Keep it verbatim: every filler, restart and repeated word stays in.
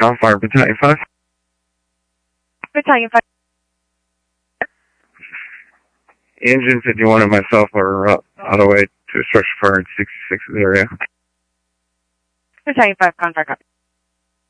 Gunfire, Battalion five. Battalion five. Engine fifty-one and myself are uh, on the way to a structure fire in sixty-six area. Battalion five, Gunfire, copy.